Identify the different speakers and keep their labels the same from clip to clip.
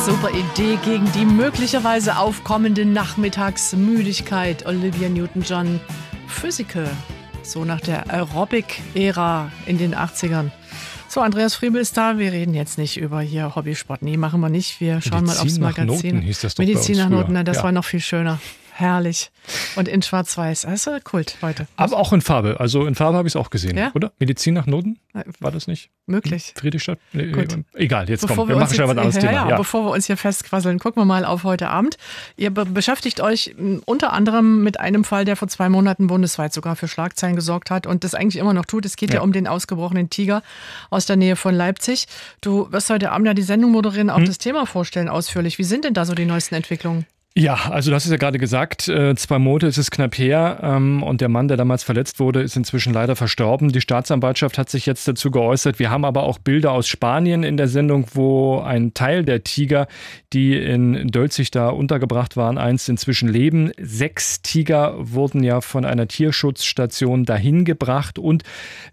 Speaker 1: Super Idee gegen die möglicherweise aufkommende Nachmittagsmüdigkeit. Olivia Newton-John, Physical. So nach der Aerobic-Ära in den 80ern. So, Andreas Friebel ist da. Wir reden jetzt nicht über hier Hobbysport. Nee, machen wir nicht. Wir schauen mal aufs Magazin.
Speaker 2: Medizin nach Noten hieß das doch
Speaker 1: Medizin
Speaker 2: bei
Speaker 1: nach
Speaker 2: uns
Speaker 1: Noten,
Speaker 2: früher.
Speaker 1: das war noch viel schöner. Herrlich. Und in Schwarz-Weiß. Also Kult heute.
Speaker 2: Aber auch in Farbe. Also in Farbe habe ich es auch gesehen,
Speaker 1: Ja?
Speaker 2: oder? Medizin nach Noten? War das nicht?
Speaker 1: Möglich.
Speaker 2: Friedrichstadt? Nee,
Speaker 1: Gut.
Speaker 2: egal, jetzt
Speaker 1: Bevor
Speaker 2: kommt. Wir machen schon mal ein anderes Thema. Ja.
Speaker 1: Bevor wir uns hier festquasseln, gucken wir mal auf heute Abend. Ihr beschäftigt euch unter anderem mit einem Fall, der vor 2 Monaten bundesweit sogar für Schlagzeilen gesorgt hat und das eigentlich immer noch tut. Es geht ja um den ausgebrochenen Tiger aus der Nähe von Leipzig. Du wirst heute Abend ja die Sendung moderieren, auch das Thema vorstellen ausführlich. Wie sind denn da so die neuesten Entwicklungen?
Speaker 2: Ja, also du hast es ja gerade gesagt, 2 Monate ist es knapp her und der Mann, der damals verletzt wurde, ist inzwischen leider verstorben. Die Staatsanwaltschaft hat sich jetzt dazu geäußert. Wir haben aber auch Bilder aus Spanien in der Sendung, wo ein Teil der Tiger, die in Dölzig da untergebracht waren, einst inzwischen leben. 6 Tiger wurden ja von einer Tierschutzstation dahin gebracht und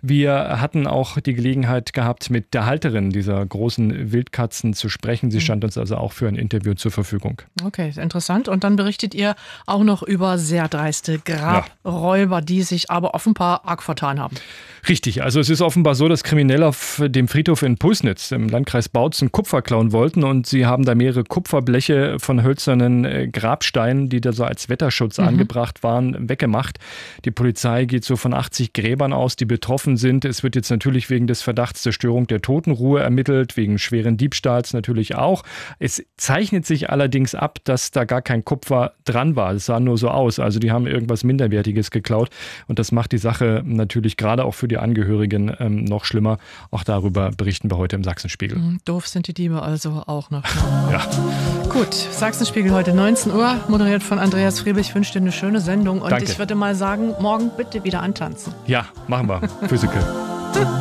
Speaker 2: wir hatten auch die Gelegenheit gehabt, mit der Halterin dieser großen Wildkatzen zu sprechen. Sie stand uns also auch für ein Interview zur Verfügung.
Speaker 1: Okay, interessant. Und dann berichtet ihr auch noch über sehr dreiste Grabräuber, die sich aber offenbar arg vertan haben.
Speaker 2: Richtig, also es ist offenbar so, dass Kriminelle auf dem Friedhof in Pulsnitz im Landkreis Bautzen Kupfer klauen wollten und sie haben da mehrere Kupferbleche von hölzernen Grabsteinen, die da so als Wetterschutz angebracht waren, weggemacht. Die Polizei geht so von 80 Gräbern aus, die betroffen sind. Es wird jetzt natürlich wegen des Verdachts der Störung der Totenruhe ermittelt, wegen schweren Diebstahls natürlich auch. Es zeichnet sich allerdings ab, dass da gar kein Kupfer dran war. Es sah nur so aus. Also die haben irgendwas Minderwertiges geklaut und das macht die Sache natürlich gerade auch für die Angehörigen noch schlimmer. Auch darüber berichten wir heute im Sachsenspiegel.
Speaker 1: Doof sind die Diebe also auch noch.
Speaker 2: Ja.
Speaker 1: Gut, Sachsenspiegel heute 19 Uhr, moderiert von Andreas Friebel. Ich wünsche dir eine schöne Sendung und
Speaker 2: Danke.
Speaker 1: ich würde mal sagen, morgen bitte wieder antanzen.
Speaker 2: Ja, machen wir. Physical.